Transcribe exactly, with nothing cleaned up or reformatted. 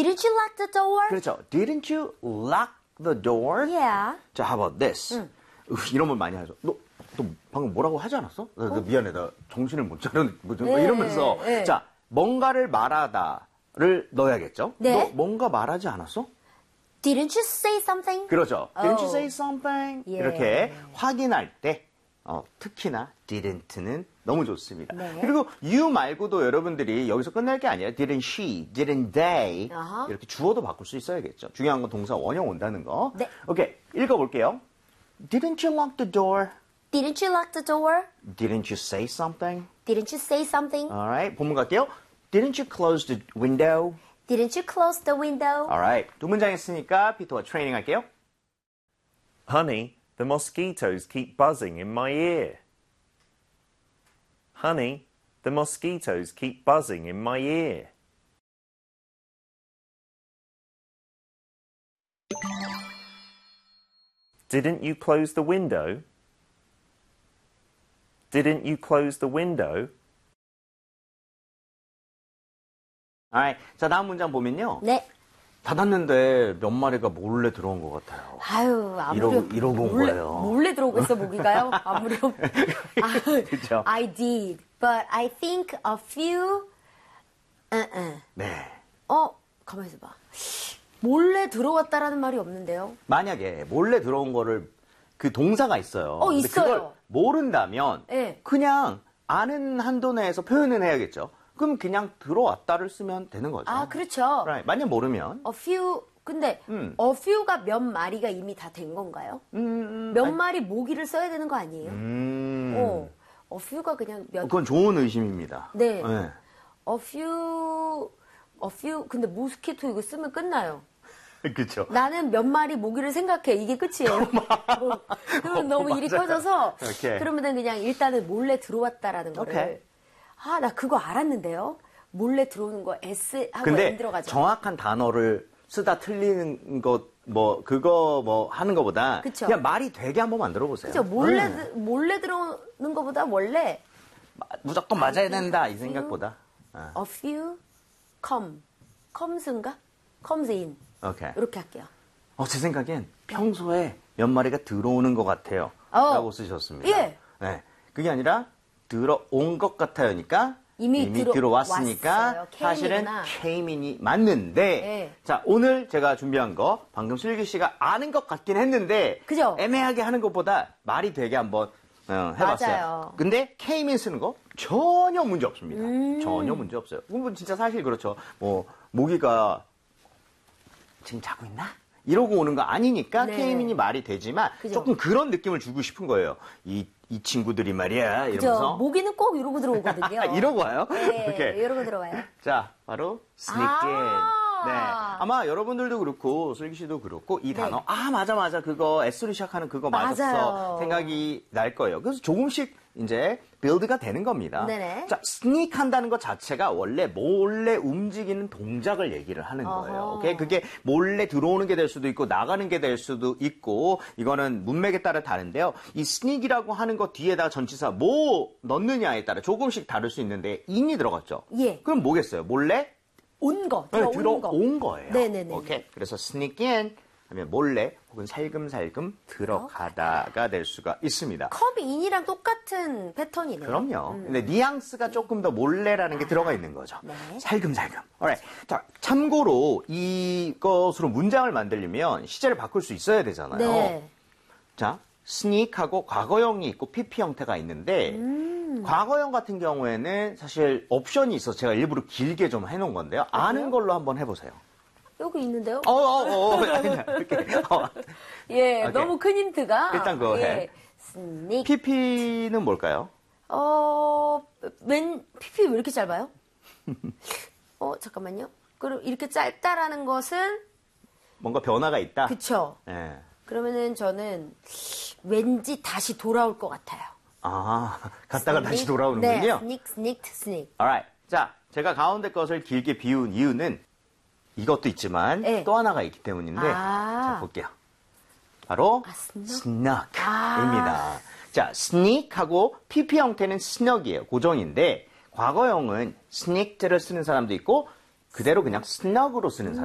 Didn't you lock the door? 그렇죠. Didn't you lock the door? Yeah. 자, how about this? 응. 이런 말 많이 하죠. 너, 너 방금 뭐라고 하지 않았어? 나, 나 미안해. 나 정신을 못 차려. 뭐, 네, 이러면서. 네. 자, 뭔가를 말하다를 넣어야겠죠? 네. 너 뭔가 말하지 않았어? Didn't you say something? 그렇죠. Didn't you Oh. say something? 예. 이렇게 확인할 때 어, 특히나 didn't는 너무 좋습니다. 네. 그리고 you 말고도 여러분들이 여기서 끝날 게 아니에요. Didn't she, didn't they 아하. 이렇게 주어도 바꿀 수 있어야겠죠. 중요한 건 동사 원형 온다는 거. 네. 오케이, 읽어볼게요. Didn't you lock the door? Didn't you lock the door? Didn't you say something? Didn't you say something? Alright, 본문 갈게요. Didn't you close the window? Didn't you close the window? Alright, 두 문장 했으니까 피터와 트레이닝 할게요. Honey, the mosquitoes keep buzzing in my ear. Honey, the mosquitoes keep buzzing in my ear. Didn't you close the window? Didn't you close the window? Alright, 자 다음 문장 보면요. 네. 닫았는데 몇 마리가 몰래 들어온 것 같아요. 아유, 아무리 이러고- 이러고 온 몰래, 거예요. 몰래 들어오고 있어 모기가요? 아무렴. 아, 그죠? I did, but I think a few. Uh-uh. 네. 어, 가만히 있어봐. 몰래 들어왔다라는 말이 없는데요. 만약에 몰래 들어온 거를 그 동사가 있어요. 어, 근데 있어요. 그걸 모른다면 네. 그냥 아는 한도 내에서 표현은 해야겠죠. 그럼 그냥 들어왔다를 쓰면 되는 거죠. 아, 그렇죠. Right. 만약 모르면 A few. 근데 음. a few가 몇 마리가 이미 다 된 건가요? 음, 몇 마리 모기를 써야 되는 거 아니에요? 음, 어. a few가 그냥 몇. 그건 좋은 의심입니다. 네. 네. a few. a few. 근데 모스키토 이거 쓰면 끝나요. 그렇죠. 나는 몇 마리 모기를 생각해. 이게 끝이에요. 어, 그러면 너무 일이 맞아요. 커져서 오케이. 그러면 그냥 일단은 몰래 들어왔다라는 거를. 오케이. 아, 나 그거 알았는데요. 몰래 들어오는 거 S 하고 근데 N 들어가죠. 정확한 단어를 쓰다 틀리는 것 뭐 그거 뭐 하는 것보다 그쵸. 그냥 말이 되게 한번 만들어 보세요. 그죠? 몰래 음. 드- 몰래 들어오는 것보다 원래 무조건 맞아야 된다 이 생각보다. 아, a few come comes인가? comes in 오케이. 이렇게 할게요. 어, 제 생각엔 평소에 몇 마리가 들어오는 것 같아요. 어. 라고 쓰셨습니다. 예. 네. 그게 아니라 들어온 것 같아요니까 이미 들어- 들어왔으니까 왔어요. 사실은 came이구나. came인이 맞는데 예. 자 오늘 제가 준비한 거 방금 슬기 씨가 아는 것 같긴 했는데 그죠? 애매하게 하는 것보다 말이 되게 한번 어, 해봤어요. 맞아요. 근데 came인 쓰는 거 전혀 문제 없습니다. 음. 전혀 문제 없어요. 그건 진짜 사실 그렇죠. 뭐 모기가 지금 자고 있나? 이러고 오는 거 아니니까 네. 케이민이 말이 되지만 그죠. 조금 그런 느낌을 주고 싶은 거예요. 이, 이 친구들이 말이야 그죠? 이러면서 모기는 꼭 이러고 들어오거든요. 이러고 와요? 네, 이렇게. 이러고 들어와요. 자, 바로 sneak in. 아. 네. 아마 여러분들도 그렇고 슬기 씨도 그렇고 이 네. 단어 아 맞아 맞아 그거 S로 시작하는 그거 맞았어 맞아요. 생각이 날 거예요. 그래서 조금씩 이제 빌드가 되는 겁니다. 네네. 자, 스닉 한다는 것 자체가 원래 몰래 움직이는 동작을 얘기를 하는 거예요. 어허. 오케이? 그게 몰래 들어오는 게 될 수도 있고 나가는 게 될 수도 있고 이거는 문맥에 따라 다른데요. 이 스닉이라고 하는 것 뒤에다가 전치사 뭐 넣느냐에 따라 조금씩 다를 수 있는데 in이 들어갔죠. 예. 그럼 뭐겠어요? 몰래 온 거, 네, 들어온 거. 들어온 거예요. 네네네. 오케이. 그래서 sneak in 하면 몰래 혹은 살금살금 들어가다가 될 수가 있습니다. 컵이 인이랑 똑같은 패턴이네요. 그럼요. 근데 뉘앙스가 조금 더 몰래라는 게 들어가 있는 거죠. 네. 살금살금. Alright. 자, 참고로 이것으로 문장을 만들려면 시제를 바꿀 수 있어야 되잖아요. 네. 자, sneak하고 과거형이 있고 피피 형태가 있는데 음. 과거형 같은 경우에는 사실 옵션이 있어서 제가 일부러 길게 좀 해놓은 건데요. 아는 걸로 한번 해보세요. 여기 있는데요? 어, 어, 어, 아니야. 이렇게. 어. 예, 오케이. 너무 큰 힌트가. 일단 그거 예. 해. 스닉. 피피는 뭘까요? 어, 웬, 피피 왜 이렇게 짧아요? 어, 잠깐만요. 그럼 이렇게 짧다라는 것은, 뭔가 변화가 있다. 그쵸. 예. 그러면은 저는 왠지 다시 돌아올 것 같아요. 아, 갔다가 다시 스닉. 돌아오는군요. 네, 스닉, 스닉, 스닉. Alright. 자, 제가 가운데 것을 길게 비운 이유는 이것도 있지만 네. 또 하나가 있기 때문인데 아. 자, 볼게요. 바로 아, 스낵? snuck입니다. 자, sneak하고 피피 형태는 snuck이에요. 고정인데 과거형은 sneaked를 쓰는 사람도 있고 그대로 그냥 snuck으로 쓰는 사람도